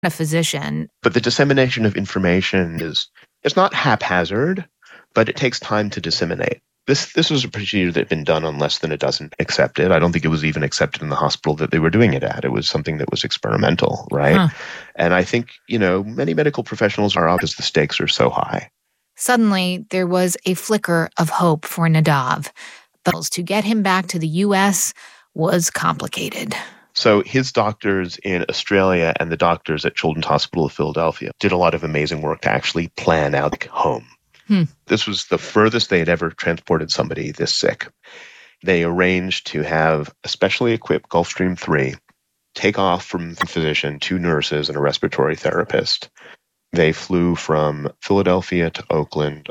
a physician. But the dissemination of information it's not haphazard, but it takes time to disseminate. This was a procedure that had been done on less than a dozen accepted. I don't think it was even accepted in the hospital that they were doing it at. It was something that was experimental, right? Huh. And I think, many medical professionals are because the stakes are so high. Suddenly, there was a flicker of hope for Nadav. But to get him back to the U.S. was complicated. So his doctors in Australia and the doctors at Children's Hospital of Philadelphia did a lot of amazing work to actually plan out home. This was the furthest they had ever transported somebody this sick. They arranged to have a specially equipped Gulfstream 3 take off from the physician, 2 nurses, and a respiratory therapist. They flew from Philadelphia to Oakland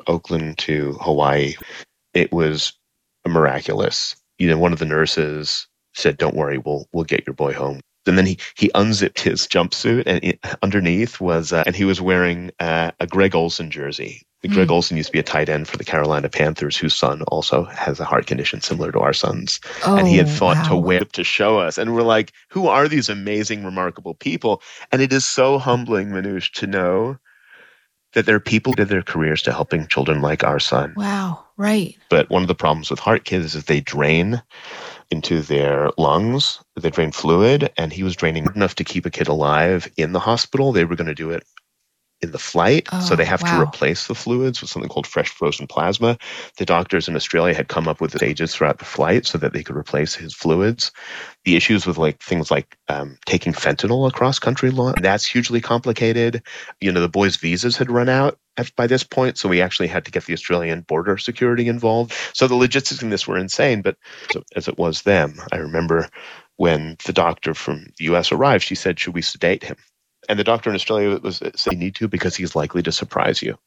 to Hawaii. It was miraculous. One of the nurses said, "Don't worry, we'll get your boy home." And then he unzipped his jumpsuit, and underneath was, and he was wearing a Greg Olsen jersey. Greg Olsen used to be a tight end for the Carolina Panthers, whose son also has a heart condition similar to our son's. And he had thought to wear it to show us. And we're like, who are these amazing, remarkable people? And it is so humbling, Manoush, to know that there are people who did their careers to helping children like our son. Wow, right. But one of the problems with heart kids is they drain into their lungs. They drain fluid, and he was draining enough to keep a kid alive in the hospital. They were going to do it in the flight, so they have to replace the fluids with something called fresh frozen plasma. The doctors in Australia had come up with stages throughout the flight so that they could replace his fluids. The issues with things like taking fentanyl across country law, that's hugely complicated. The boys' visas had run out by this point, so we actually had to get the Australian border security involved. So the logistics in this were insane, but as it was them, I remember when the doctor from the US arrived, she said, "Should we sedate him?" And the doctor in Australia said, "You need to, because he's likely to surprise you."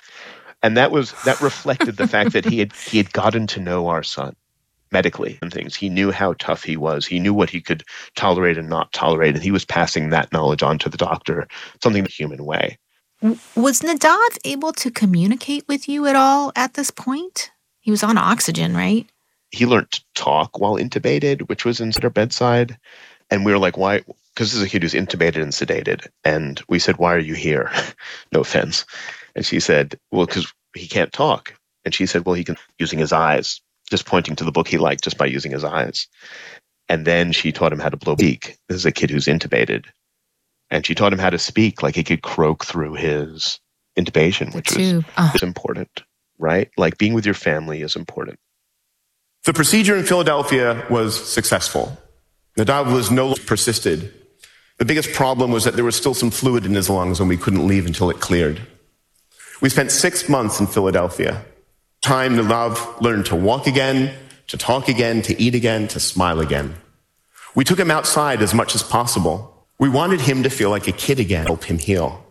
And that reflected the fact that he had gotten to know our son medically and things. He knew how tough he was. He knew what he could tolerate and not tolerate. And he was passing that knowledge on to the doctor, something the human way. Was Nadav able to communicate with you at all at this point? He was on oxygen, right? He learned to talk while intubated, which was at our bedside. And we were like, why? Because this is a kid who's intubated and sedated. And we said, "Why are you here?" No offense. And she said, "Well, because he can't talk." And she said, "Well, he can," using his eyes, just pointing to the book he liked just by using his eyes. And then she taught him how to blow beak. This is a kid who's intubated. And she taught him how to speak, like he could croak through his intubation, which was important, right? Like being with your family is important. The procedure in Philadelphia was successful. Nadav was no longer persisted. The biggest problem was that there was still some fluid in his lungs and we couldn't leave until it cleared. We spent 6 months in Philadelphia. Time Nadav learned to walk again, to talk again, to eat again, to smile again. We took him outside as much as possible. We wanted him to feel like a kid again, help him heal.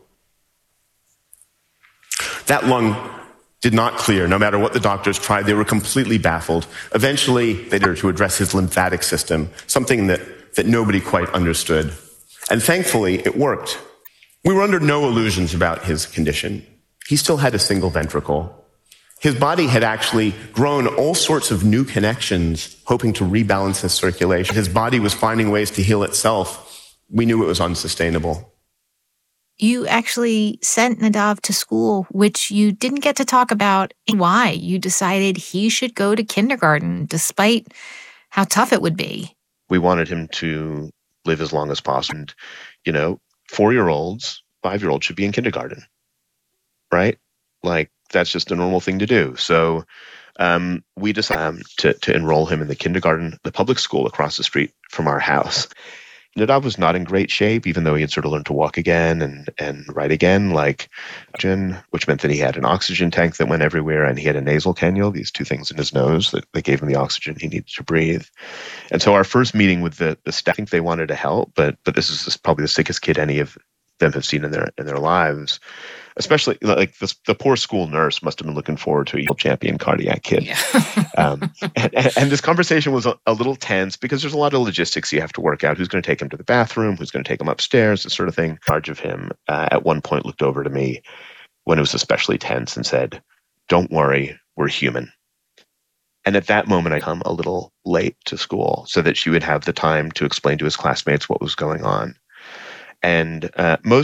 That lung did not clear. No matter what the doctors tried, they were completely baffled. Eventually, they tried to address his lymphatic system, something that nobody quite understood. And thankfully, it worked. We were under no illusions about his condition. He still had a single ventricle. His body had actually grown all sorts of new connections, hoping to rebalance his circulation. His body was finding ways to heal itself. We knew it was unsustainable. You actually sent Nadav to school, which you didn't get to talk about why you decided he should go to kindergarten, despite how tough it would be. We wanted him to live as long as possible. And, 4-year-olds, 5-year-olds should be in kindergarten, right? Like, that's just a normal thing to do. So we decided to enroll him in the kindergarten, the public school across the street from our house. Nadav was not in great shape, even though he had sort of learned to walk again and write again, which meant that he had an oxygen tank that went everywhere, and he had a nasal cannula, these 2 things in his nose that gave him the oxygen he needed to breathe. And so our first meeting with the staff, I think they wanted to help, but this is probably the sickest kid any of them have seen in their lives. Especially like the poor school nurse must have been looking forward to a world champion cardiac kid. Yeah. and this conversation was a little tense because there's a lot of logistics you have to work out. Who's going to take him to the bathroom? Who's going to take him upstairs? This sort of thing. In charge of him at one point looked over to me when it was especially tense and said, "Don't worry, we're human." And at that moment, I come a little late to school so that she would have the time to explain to his classmates what was going on. And most